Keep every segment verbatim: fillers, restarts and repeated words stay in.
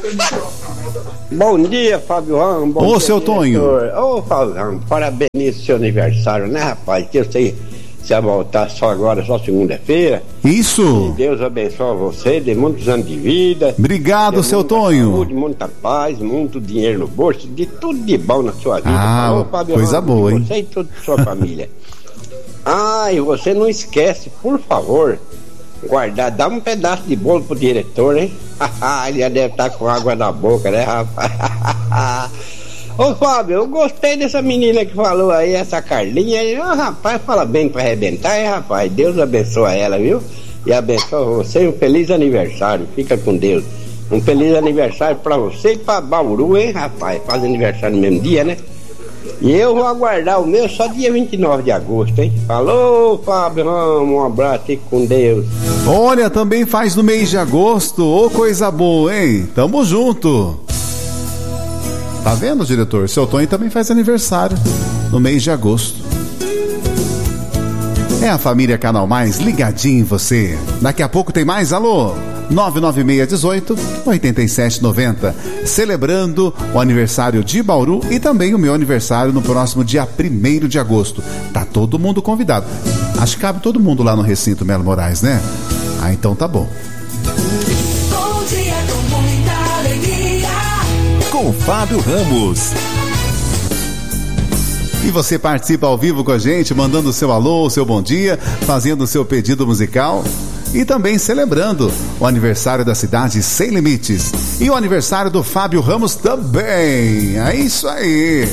Bom dia, Fábio Ramos. Bom Ô, dia, seu diretor. Tonho. Ô, Fábio Ramos, parabenizo o seu aniversário, né, rapaz? Que eu sei se vai voltar só agora, só segunda-feira. Isso. Que Deus abençoe você, dê muitos anos de vida. Obrigado, seu muita Tonho. Saúde, muita paz, muito dinheiro no bolso, de tudo de bom na sua vida. Ah, Ô, Fábio coisa Ramos, boa, hein? Você e toda a sua família. Ah, e você não esquece, por favor, guardar, dá um pedaço de bolo pro diretor, hein? Ele já deve estar com água na boca, né, rapaz? Ô, Fábio, eu gostei dessa menina que falou aí, essa Carlinha aí. Ô, rapaz, fala bem pra arrebentar, hein, rapaz? Deus abençoe ela, viu? E abençoe você. Um feliz aniversário. Fica com Deus. Um feliz aniversário pra você e pra Bauru, hein, rapaz? Faz aniversário no mesmo dia, né? E eu vou aguardar o meu só dia vinte e nove de agosto, hein? Falou, Fábio Ramos, um abraço, fique com Deus. Olha, também faz no mês de agosto. Ô, coisa boa, hein? Tamo junto. Tá vendo, diretor? Seu Tonho também faz aniversário no mês de agosto. É a família Canal Mais ligadinho em você. Daqui a pouco tem mais, alô? nove nove seis um oito, oito sete nove zero. Celebrando o aniversário de Bauru e também o meu aniversário no próximo dia primeiro de agosto. Tá todo mundo convidado. Acho que cabe todo mundo lá no recinto Melo Moraes, né? Ah, então tá bom. Bom dia com muita alegria. Com Fábio Ramos. E você participa ao vivo com a gente, mandando o seu alô, o seu bom dia, fazendo o seu pedido musical e também celebrando o aniversário da cidade Sem Limites e o aniversário do Fábio Ramos também. É isso aí.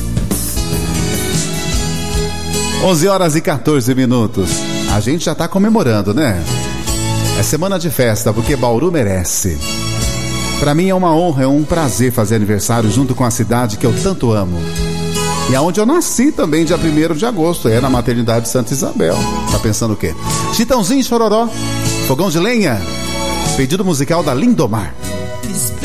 onze horas e quatorze minutos. A gente já tá comemorando, né? É semana de festa, porque Bauru merece. Pra mim é uma honra, é um prazer fazer aniversário junto com a cidade que eu tanto amo. E aonde eu nasci também, dia primeiro de agosto, é na maternidade Santa Isabel. Tá pensando o quê? Chitãozinho Chororó, Fogão de Lenha, pedido musical da Lindomar.